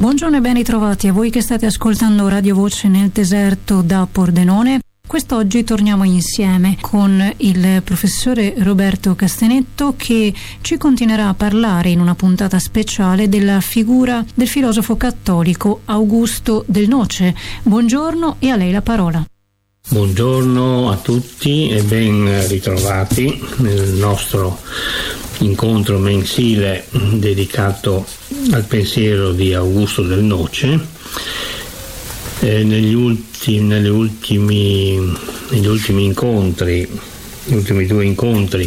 Buongiorno e ben ritrovati a voi che state ascoltando Radio Voce nel deserto da Pordenone. Quest'oggi torniamo insieme con il professore Roberto Castenetto, che ci continuerà a parlare in una puntata speciale della figura del filosofo cattolico Augusto Del Noce. Buongiorno e a lei la parola. Buongiorno a tutti e ben ritrovati nel nostro incontro mensile dedicato al pensiero di Augusto Del Noce. Negli ultimi incontri, gli ultimi due incontri,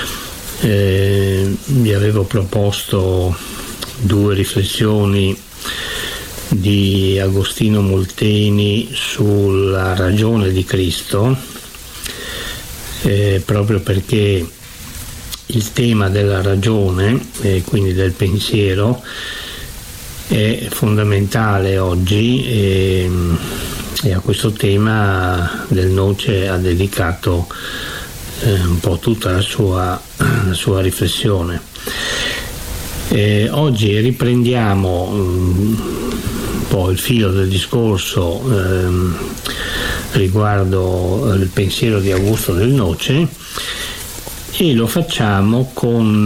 vi avevo proposto due riflessioni di Agostino Molteni sulla ragione di Cristo, proprio perché il tema della ragione e quindi del pensiero è fondamentale oggi e a questo tema Del Noce ha dedicato un po' tutta la sua riflessione. Oggi riprendiamo un po' il filo del discorso riguardo il pensiero di Augusto Del Noce e lo facciamo con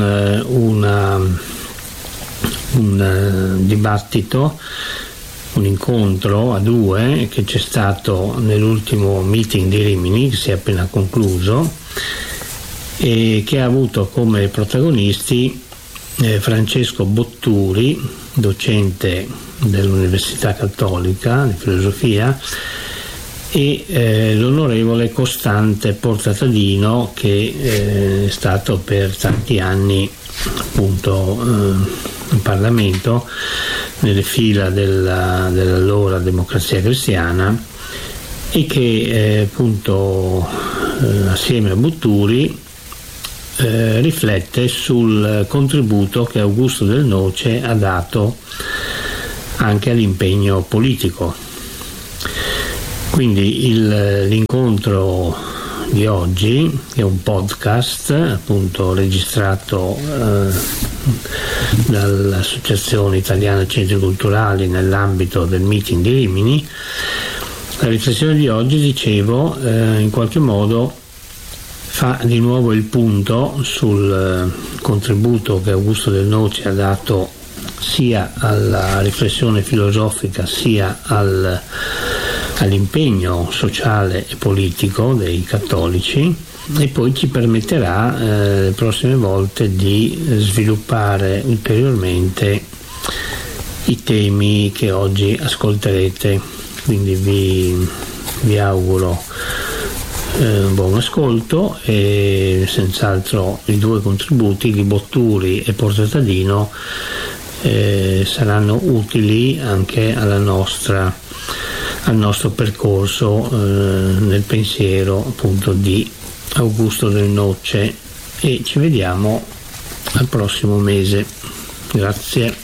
un dibattito, un incontro a due che c'è stato nell'ultimo meeting di Rimini, che si è appena concluso, e che ha avuto come protagonisti Francesco Botturi, docente dell'Università Cattolica di Filosofia, e l'onorevole Costante Portatadino, che è stato per tanti anni appunto in Parlamento nelle fila dell'allora Democrazia Cristiana e che appunto assieme a Botturi riflette sul contributo che Augusto Del Noce ha dato anche all'impegno politico. Quindi l'incontro di oggi è un podcast appunto registrato dall'Associazione Italiana Centri Culturali nell'ambito del meeting di Rimini. La riflessione di oggi, dicevo, in qualche modo fa di nuovo il punto sul contributo che Augusto Del Noce ha dato sia alla riflessione filosofica sia all'impegno sociale e politico dei cattolici, e poi ci permetterà le prossime volte di sviluppare ulteriormente i temi che oggi ascolterete. Quindi vi auguro un buon ascolto e senz'altro i due contributi di Botturi e Portatadino saranno utili anche al nostro percorso nel pensiero appunto di Augusto Del Noce, e ci vediamo al prossimo mese. Grazie.